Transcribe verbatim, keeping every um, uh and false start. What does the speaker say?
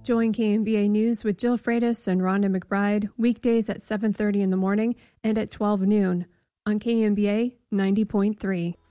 Join K M B A News with Jill Freitas and Rhonda McBride weekdays at seven thirty in the morning and at twelve noon on K M B A ninety point three.